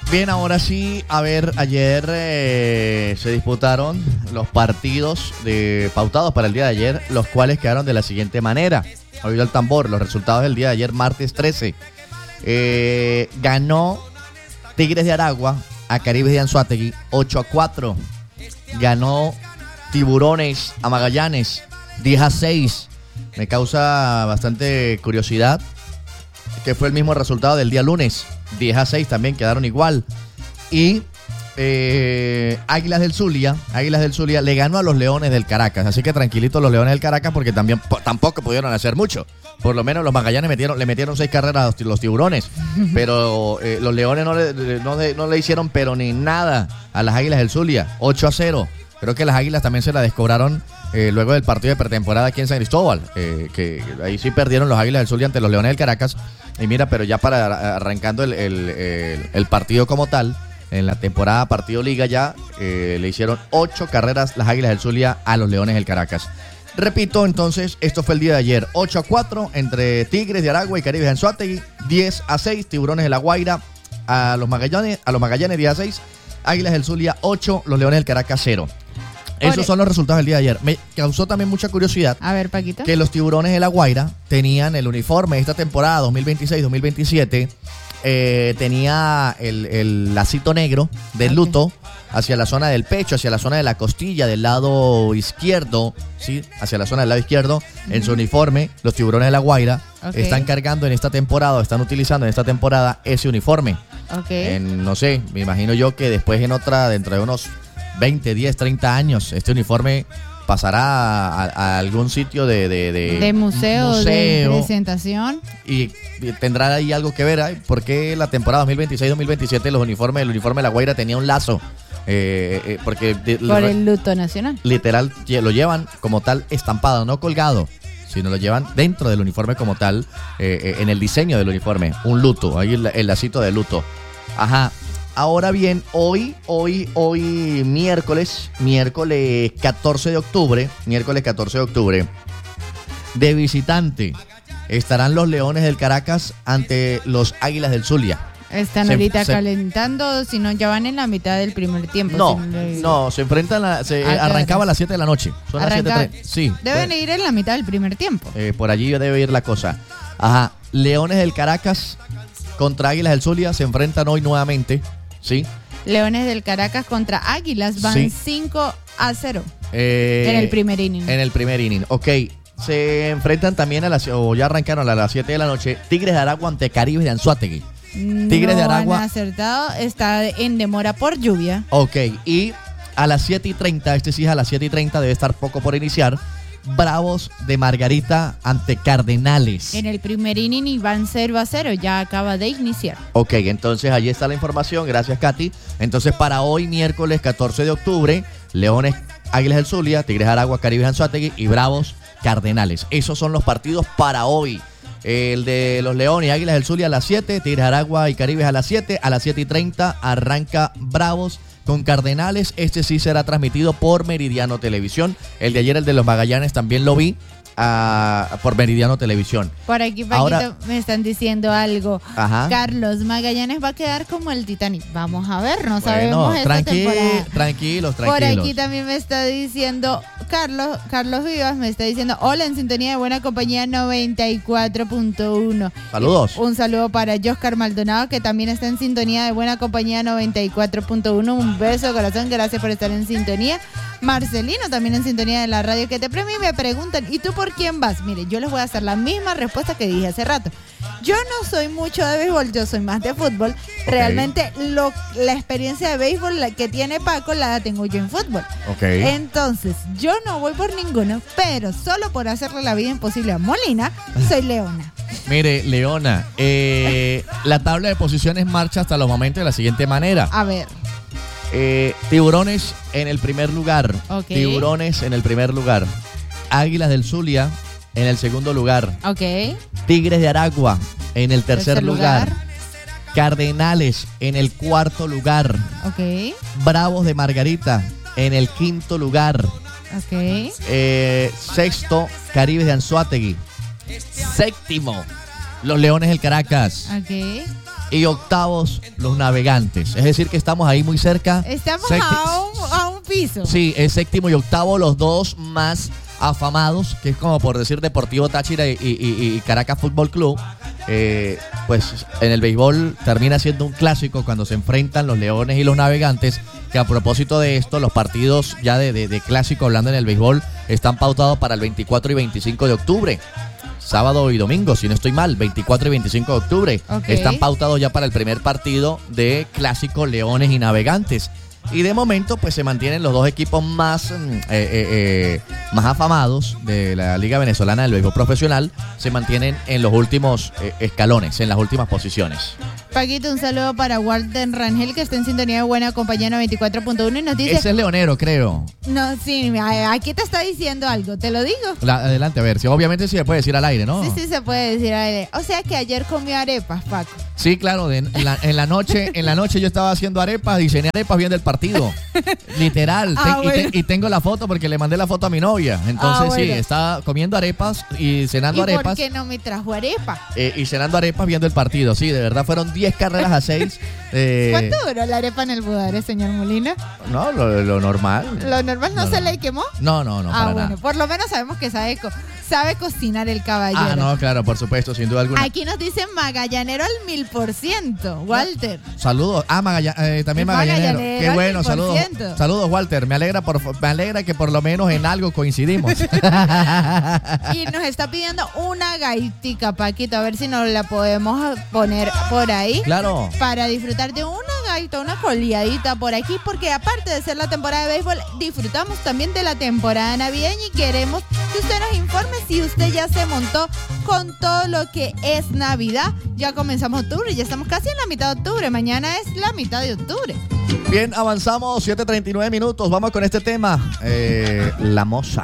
Bien, ahora sí, a ver, ayer se disputaron los partidos pautados para el día de ayer, los cuales quedaron de la siguiente manera. Oído el tambor, los resultados del día de ayer, martes 13. Ganó Tigres de Aragua a Caribes de Anzoátegui 8-4. Ganó Tiburones a Magallanes 10-6. Me causa bastante curiosidad que fue el mismo resultado del día lunes. 10-6 también quedaron igual. Y Águilas del Zulia le ganó a los Leones del Caracas. Así que tranquilitos los Leones del Caracas, porque tampoco pudieron hacer mucho. Por lo menos los Magallanes le metieron 6 carreras a los Tiburones. Pero los Leones no le hicieron pero ni nada a las Águilas del Zulia. 8-0. Creo que las Águilas también se la descobraron luego del partido de pretemporada aquí en San Cristóbal. Que ahí sí perdieron los Águilas del Zulia ante los Leones del Caracas. Y mira, pero ya para arrancando el partido como tal, en la temporada partido liga ya, le hicieron 8 carreras las Águilas del Zulia a los Leones del Caracas. Repito, entonces, esto fue el día de ayer. 8-4 entre Tigres de Aragua y Caribes de Anzoátegui. 10-6, Tiburones de La Guaira a los Magallanes 10-6. Águilas del Zulia 8, los Leones del Caracas 0. Esos son los resultados del día de ayer. Me causó también mucha curiosidad. A ver, Paquito. Que los Tiburones de La Guaira tenían el uniforme de esta temporada 2026-2027. Tenía el lacito negro del luto hacia la zona del pecho, hacia la zona de la costilla, del lado izquierdo, ¿sí? Hacia la zona del lado izquierdo. En su uniforme, los Tiburones de La Guaira están cargando en esta temporada, están utilizando en esta temporada ese uniforme. No sé, me imagino yo que después dentro de unos 20, 10, 30 años, este uniforme pasará a algún sitio de museo, de presentación. Y tendrá ahí algo que ver, porque la temporada 2026-2027 el uniforme de La Guaira tenía un lazo. Por el luto nacional. Literal, lo llevan como tal estampado, no colgado, sino lo llevan dentro del uniforme como tal, en el diseño del uniforme. Un luto, ahí el lacito de luto. Ajá. Ahora bien, hoy miércoles 14 de octubre, de visitante, estarán los Leones del Caracas ante los Águilas del Zulia. Están ahorita calentando, si no ya van en la mitad del primer tiempo. No, se enfrentan, arrancaba a las 7 de la noche. Son las 7:30. Sí. Deben ir en la mitad del primer tiempo. Por allí debe ir la cosa. Ajá, Leones del Caracas contra Águilas del Zulia se enfrentan hoy nuevamente. Sí. Leones del Caracas contra Águilas van 5-0 en el primer inning. Ok. Se enfrentan también ya arrancaron a las 7 de la noche, Tigres de Aragua ante Caribes de Anzoátegui. Tigres de Aragua han acertado, está en demora por lluvia. Ok, y a las 7:30, a las 7:30 debe estar poco por iniciar, Bravos de Margarita ante Cardenales. En el primer inning van 0-0, ya acaba de iniciar. Ok, entonces allí está la información, gracias Katy. Entonces para hoy, miércoles 14 de octubre, Leones, Águilas del Zulia, Tigres de Aragua, Caribes de Anzoátegui y Bravos, Cardenales. Esos son los partidos para hoy. El de los Leones y Águilas del Zulia a las 7, Tigres de Aragua y Caribes a las 7, a las 7:30 arranca Bravos con Cardenales. Este sí será transmitido por Meridiano Televisión. El de ayer, el de los Magallanes, también lo vi por Meridiano Televisión. Por aquí, Paquito, ahora me están diciendo algo. Ajá. Carlos, Magallanes va a quedar como el Titanic. Vamos a ver, no sabemos esta temporada. Tranquilos. Por aquí también me está diciendo Carlos Vivas, me está diciendo: hola, en sintonía de Buena Compañía 94.1. Saludos. Un saludo para Joscar Maldonado, que también está en sintonía de Buena Compañía 94.1. Un beso, corazón, gracias por estar en sintonía. Marcelino también en sintonía de la radio que te premia, y me preguntan: ¿y tú por quién vas? Mire, yo les voy a hacer la misma respuesta que dije hace rato. Yo no soy mucho de béisbol, yo soy más de fútbol. Realmente la experiencia de béisbol que tiene Paco la tengo yo en fútbol. Entonces, yo no voy por ninguno, pero solo por hacerle la vida imposible a Molina, soy Leona. Mire, Leona, la tabla de posiciones marcha hasta los momentos de la siguiente manera. A ver. Tiburones en el primer lugar. Tiburones en el primer lugar. Águilas del Zulia en el segundo lugar. Tigres de Aragua en el tercer lugar. Cardenales en el cuarto lugar. Bravos de Margarita en el quinto lugar. Sexto, Caribes de Anzoátegui. Séptimo, los Leones del Caracas. y octavos los Navegantes. Es decir que estamos ahí muy cerca. Estamos a un piso. Sí, es séptimo y octavo los dos más afamados, que es como por decir Deportivo Táchira y Caracas Fútbol Club. Pues en el béisbol termina siendo un clásico cuando se enfrentan los Leones y los Navegantes, que a propósito de esto, los partidos ya de clásico hablando en el béisbol están pautados para el 24 y 25 de octubre. Sábado y domingo, si no estoy mal, 24 y 25 de octubre. Okay. Están pautados ya para el primer partido de clásico Leones y Navegantes. Y de momento, pues se mantienen los dos equipos más afamados de la Liga Venezolana del Béisbol Profesional. Se mantienen en los últimos escalones, en las últimas posiciones. Paquito, un saludo para Walter Rangel, que está en sintonía de Buena Compañía 94.1 y nos dice... Ese es leonero, creo. No, sí, aquí te está diciendo algo, ¿te lo digo? Adelante, a ver, si obviamente sí se puede decir al aire, ¿no? Sí, se puede decir al aire. O sea que ayer comió arepas, Paco. Sí, claro, en la noche yo estaba haciendo arepas y cené arepas viendo el partido. Literal. Bueno. Y tengo la foto porque le mandé la foto a mi novia. Entonces bueno. sí, estaba comiendo arepas y cenando ¿Y arepas. por qué no me trajo arepa? Y cenando arepas viendo el partido. Sí, de verdad fueron 10 carreras a 6. ¿Cuánto duró la arepa en el Budare, señor Molina? No, lo normal. ¿Lo normal no se le quemó? No, para bueno, nada. por lo menos sabemos que sabe cocinar el caballero. Ah, no, claro, por supuesto, sin duda alguna. Aquí nos dicen magallanero al 1000%, Walter. Saludos. También magallanero. Magallanero Qué al bueno, 1000%. Saludos, Walter. Me alegra que por lo menos en algo coincidimos. Y nos está pidiendo una gaitica, Paquito, a ver si nos la podemos poner por ahí. Claro. Para disfrutar de una gaita, una coleadita por aquí, porque aparte de ser la temporada de béisbol, disfrutamos también de la temporada navideña y queremos que usted nos informe si usted ya se montó con todo lo que es Navidad. Ya comenzamos octubre, ya estamos casi en la mitad de octubre, mañana es la mitad de octubre. Bien, avanzamos 7:39 minutos, vamos con este tema, La Moza.